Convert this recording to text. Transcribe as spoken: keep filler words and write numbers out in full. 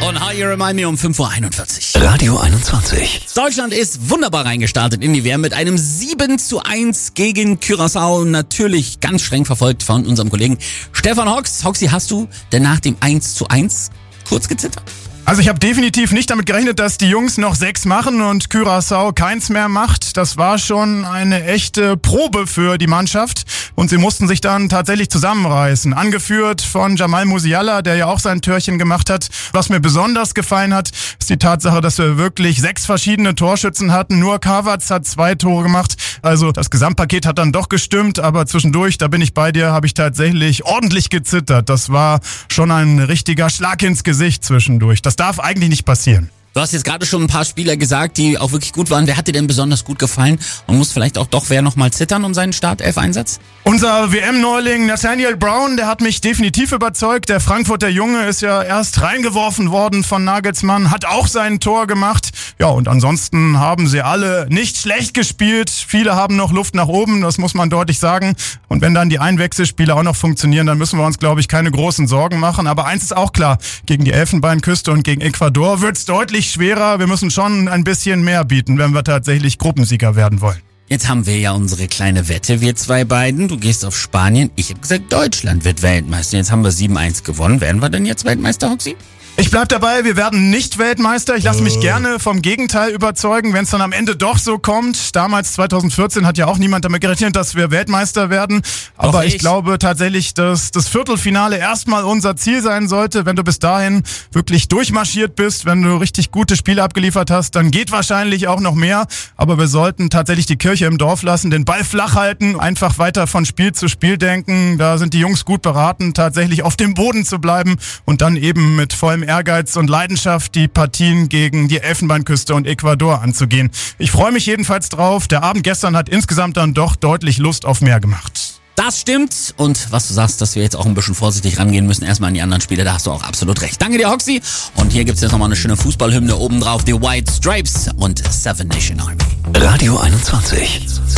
von How You Remind Me um fünf Uhr einundvierzig. Radio einundzwanzig. Deutschland ist wunderbar reingestartet in die W M mit einem sieben zu eins gegen Curaçao. Natürlich ganz streng verfolgt von unserem Kollegen Stefan Hox. Hoxi, hast du denn nach dem eins zu eins kurz gezittert? Also ich habe definitiv nicht damit gerechnet, dass die Jungs noch sechs machen und Curaçao keins mehr macht. Das war schon eine echte Probe für die Mannschaft und sie mussten sich dann tatsächlich zusammenreißen. Angeführt von Jamal Musiala, der ja auch sein Törchen gemacht hat. Was mir besonders gefallen hat, ist die Tatsache, dass wir wirklich sechs verschiedene Torschützen hatten. Nur Kavatz hat zwei Tore gemacht. Also das Gesamtpaket hat dann doch gestimmt, aber zwischendurch, da bin ich bei dir, habe ich tatsächlich ordentlich gezittert. Das war schon ein richtiger Schlag ins Gesicht zwischendurch. Das darf eigentlich nicht passieren. Du hast jetzt gerade schon ein paar Spieler gesagt, die auch wirklich gut waren. Wer hat dir denn besonders gut gefallen? Und muss vielleicht auch doch wer nochmal zittern um seinen Startelf-Einsatz? Unser W M-Neuling Nathaniel Brown, der hat mich definitiv überzeugt. Der Frankfurter Junge ist ja erst reingeworfen worden von Nagelsmann, hat auch sein Tor gemacht. Ja, und ansonsten haben sie alle nicht schlecht gespielt. Viele haben noch Luft nach oben, das muss man deutlich sagen. Und wenn dann die Einwechselspiele auch noch funktionieren, dann müssen wir uns, glaube ich, keine großen Sorgen machen. Aber eins ist auch klar, gegen die Elfenbeinküste und gegen Ecuador wird's deutlich schwerer. Wir müssen schon ein bisschen mehr bieten, wenn wir tatsächlich Gruppensieger werden wollen. Jetzt haben wir ja unsere kleine Wette, wir zwei beiden. Du gehst auf Spanien. Ich habe gesagt, Deutschland wird Weltmeister. Jetzt haben wir sieben eins gewonnen. Werden wir denn jetzt Weltmeister, Hoxi? Ich bleib dabei, wir werden nicht Weltmeister. Ich lasse mich gerne vom Gegenteil überzeugen, wenn es dann am Ende doch so kommt. Damals zwanzig vierzehn hat ja auch niemand damit gerechnet, dass wir Weltmeister werden. Aber ich. ich glaube tatsächlich, dass das Viertelfinale erstmal unser Ziel sein sollte. Wenn du bis dahin wirklich durchmarschiert bist, wenn du richtig gute Spiele abgeliefert hast, dann geht wahrscheinlich auch noch mehr. Aber wir sollten tatsächlich die Kirche im Dorf lassen, den Ball flach halten, einfach weiter von Spiel zu Spiel denken. Da sind die Jungs gut beraten, tatsächlich auf dem Boden zu bleiben und dann eben mit vollem Ehrgeiz und Leidenschaft die Partien gegen die Elfenbeinküste und Ecuador anzugehen. Ich freue mich jedenfalls drauf. Der Abend gestern hat insgesamt dann doch deutlich Lust auf mehr gemacht. Das stimmt. Und was du sagst, dass wir jetzt auch ein bisschen vorsichtig rangehen müssen, erstmal an die anderen Spiele, da hast du auch absolut recht. Danke dir, Hoxi. Und hier gibt's jetzt nochmal eine schöne Fußballhymne obendrauf. Die White Stripes und Seven Nation Army. Radio einundzwanzig.